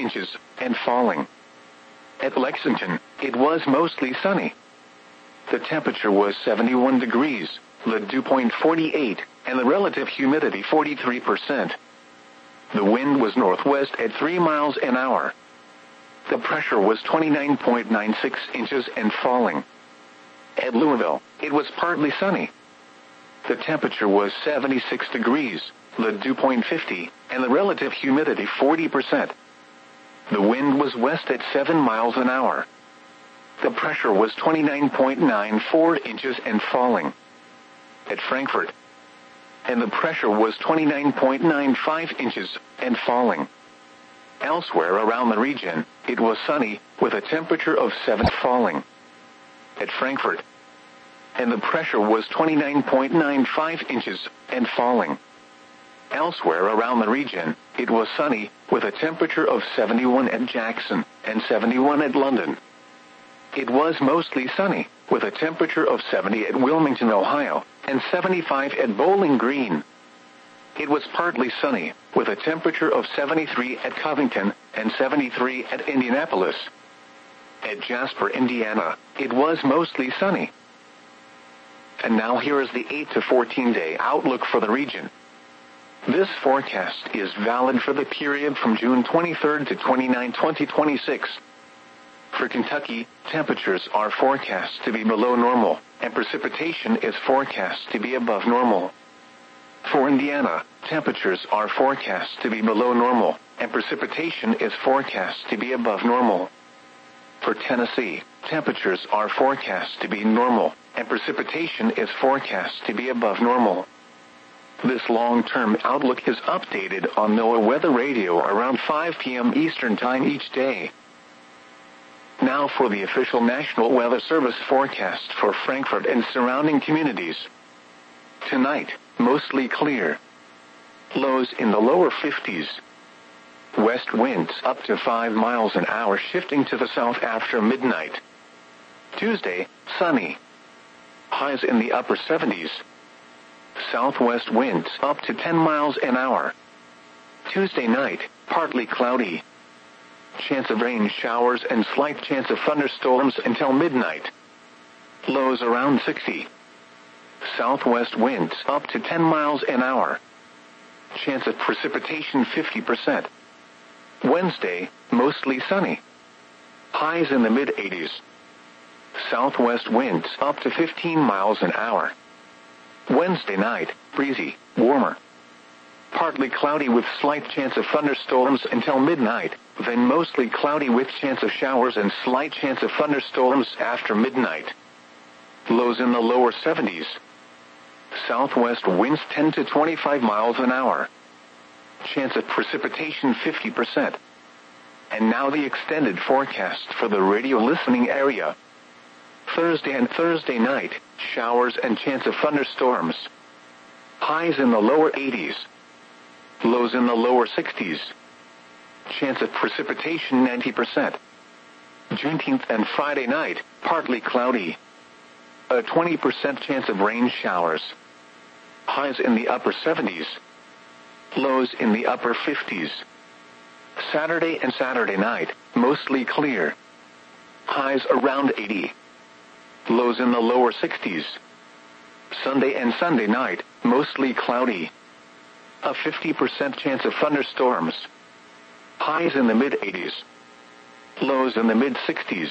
inches, and falling. At Lexington, it was mostly sunny. The temperature was 71 degrees, the dew point 48, and the relative humidity 43%. The wind was northwest at 3 miles an hour. The pressure was 29.96 inches and falling. At Louisville, it was partly sunny. The temperature was 76 degrees, the dew point 50, and the relative humidity 40%. The wind was west at 7 miles an hour. The pressure was 29.94 inches and falling. At Frankfort, and the pressure was 29.95 inches and falling. Elsewhere around the region, it was sunny, with a temperature of 7 falling. At Frankfort, and the pressure was 29.95 inches and falling. Elsewhere around the region, it was sunny, with a temperature of 71 at Jackson and 71 at London. It was mostly sunny, with a temperature of 70 at Wilmington, Ohio, and 75 at Bowling Green. It was partly sunny, with a temperature of 73 at Covington and 73 at Indianapolis. At Jasper, Indiana, it was mostly sunny. And now here is the 8 to 14-day outlook for the region. This forecast is valid for the period from June 23 to 29, 2026. For Kentucky, temperatures are forecast to be below normal, and precipitation is forecast to be above normal. For Indiana, temperatures are forecast to be below normal, and precipitation is forecast to be above normal. For Tennessee, temperatures are forecast to be normal, and precipitation is forecast to be above normal. This long-term outlook is updated on NOAA Weather Radio around 5 p.m. Eastern Time each day. Now for the official National Weather Service forecast for Frankfort and surrounding communities. Tonight, mostly clear. Lows in the lower 50s. West winds up to 5 miles an hour shifting to the south after midnight. Tuesday, sunny. Highs in the upper 70s. Southwest winds up to 10 miles an hour. Tuesday night, partly cloudy. Chance of rain showers and slight chance of thunderstorms until midnight. Lows around 60. Southwest winds up to 10 miles an hour. Chance of precipitation 50%. Wednesday, mostly sunny. Highs in the mid-80s. Southwest winds up to 15 miles an hour. Wednesday night, breezy, warmer. Partly cloudy with slight chance of thunderstorms until midnight, then mostly cloudy with chance of showers and slight chance of thunderstorms after midnight. Lows in the lower 70s. Southwest winds 10 to 25 miles an hour. Chance of precipitation 50%. And now the extended forecast for the radio listening area. Thursday and Thursday night, showers and chance of thunderstorms. Highs in the lower 80s. Lows in the lower 60s. Chance of precipitation 90%. Juneteenth and Friday night, partly cloudy. A 20% chance of rain showers. Highs in the upper 70s. Lows in the upper 50s. Saturday and Saturday night, mostly clear. Highs around 80. Lows in the lower 60s. Sunday and Sunday night, mostly cloudy. A 50% chance of thunderstorms. Highs in the mid-80s. Lows in the mid-60s.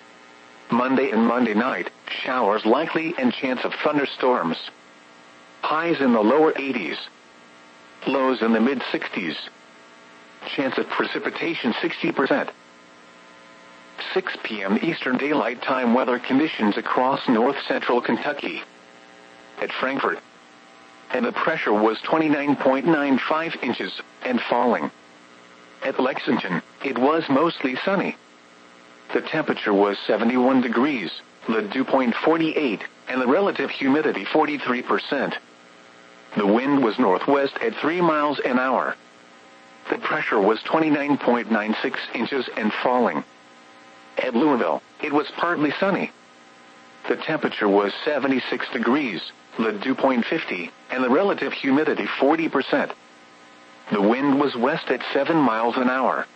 Monday and Monday night, showers likely and chance of thunderstorms. Highs in the lower 80s. Lows in the mid-60s. Chance of precipitation 60%. 6 p.m. Eastern Daylight Time weather conditions across north-central Kentucky. At Frankfort, and the pressure was 29.95 inches and falling. At Lexington, it was mostly sunny. The temperature was 71 degrees, the dew point 48, and the relative humidity 43%. The wind was northwest at 3 miles an hour. The pressure was 29.96 inches and falling. At Louisville, it was partly sunny. The temperature was 76 degrees, the dew point 50, and the relative humidity 40%. The wind was west at 7 miles an hour.